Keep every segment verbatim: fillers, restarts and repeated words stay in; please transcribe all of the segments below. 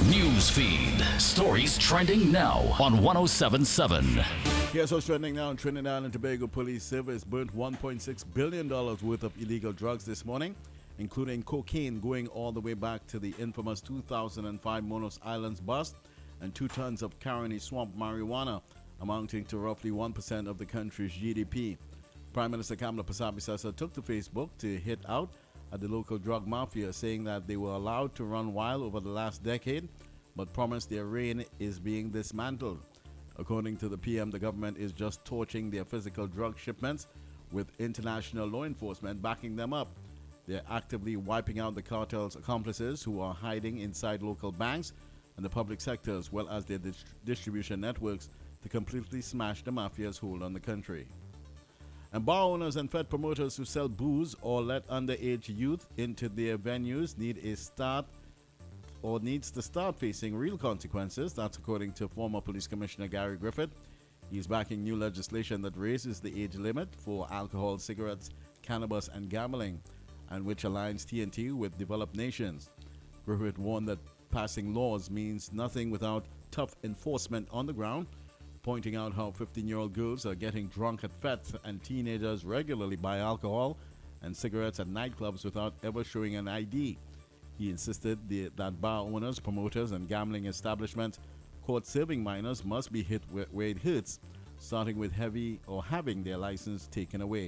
News feed. Stories trending now on one oh seven point seven. Here's what's trending now. Trinidad and Tobago Police Service burnt one point six billion dollars worth of illegal drugs this morning, including cocaine going all the way back to the infamous two thousand five Monos Islands bust and two tons of Caroni swamp marijuana, amounting to roughly one percent of the country's G D P. Prime Minister Kamala Persaud-Bissessar took to Facebook to hit out at the local drug mafia, saying that they were allowed to run wild over the last decade, but promised their reign is being dismantled. According to the P M, the government is just torching their physical drug shipments, with international law enforcement backing them up. They're actively wiping out the cartel's accomplices who are hiding inside local banks and the public sector, as well as their dis- distribution networks, to completely smash the mafia's hold on the country. And bar owners and Fed promoters who sell booze or let underage youth into their venues need a start or needs to start facing real consequences. That's according to former Police Commissioner Gary Griffith. He's backing new legislation that raises the age limit for alcohol, cigarettes, cannabis, and gambling, and which aligns T N T with developed nations. Griffith warned that passing laws means nothing without tough enforcement on the ground, pointing out how fifteen-year-old girls are getting drunk at fetes and teenagers regularly buy alcohol and cigarettes at nightclubs without ever showing an I D. He insisted the, that bar owners, promoters, and gambling establishments caught serving minors must be hit where, where it hurts, starting with heavy or having their license taken away.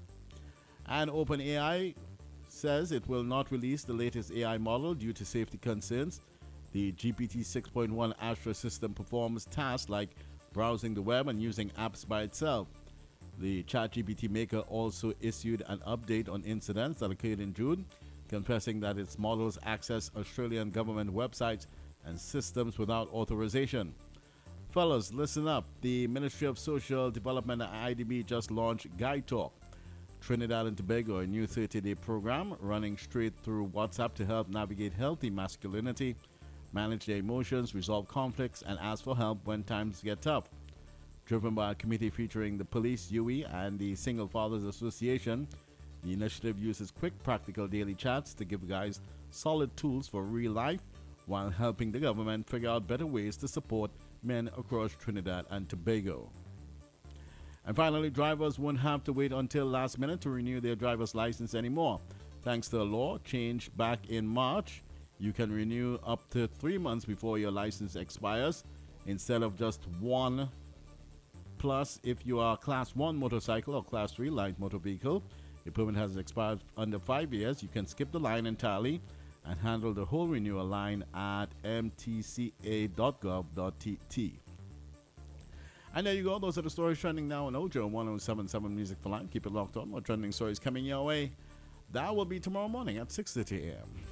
And OpenAI says it will not release the latest A I model due to safety concerns. The G P T six point one Astra system performs tasks like browsing the web and using apps by itself. The ChatGPT maker also issued an update on incidents that occurred in June, confessing that its models access Australian government websites and systems without authorization. Fellas, listen up. The Ministry of Social Development and I D B just launched Guide Talk, Trinidad and Tobago, a new thirty-day program running straight through WhatsApp to help navigate healthy masculinity, manage their emotions, resolve conflicts, and ask for help when times get tough. Driven by a committee featuring the police, U E, and the Single Fathers Association, the initiative uses quick, practical daily chats to give guys solid tools for real life while helping the government figure out better ways to support men across Trinidad and Tobago. And finally, drivers won't have to wait until last minute to renew their driver's license anymore. Thanks to a law changed back in March, you can renew up to three months before your license expires instead of just one. Plus, if you are Class one motorcycle or Class three light motor vehicle, your permit has expired under five years, you can skip the line entirely and handle the whole renewal line at m t c a dot gov dot t t. And there you go. Those are the stories trending now on Ojo one oh seven point seven Music for Life. Keep it locked on. More trending stories coming your way. That will be tomorrow morning at six thirty a m